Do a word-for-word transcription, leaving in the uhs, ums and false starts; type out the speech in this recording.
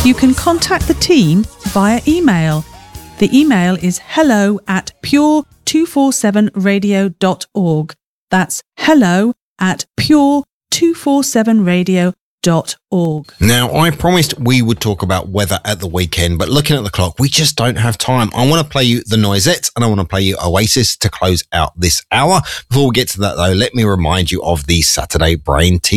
You can contact the team via email. The email is hello at pure two forty-seven radio dot org. That's hello at pure two forty-seven radio dot org. Now, I promised we would talk about weather at the weekend, but looking at the clock, we just don't have time. I want to play you the Noisettes and I want to play you Oasis to close out this hour. Before we get to that, though, let me remind you of the Saturday Brain T V